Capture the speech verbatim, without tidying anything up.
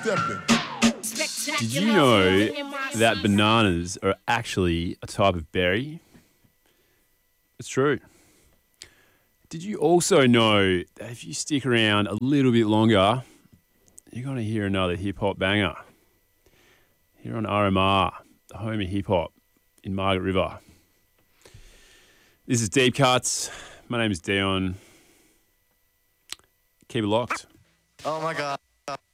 stepping. Did you know that bananas are actually a type of berry? It's true. Did you also know that if you stick around a little bit longer, you're going to hear another hip-hop banger? Here on R M R, the home of hip-hop in Margaret River. This is Deep Cuts. My name is Dion. Keep it locked. Oh my God.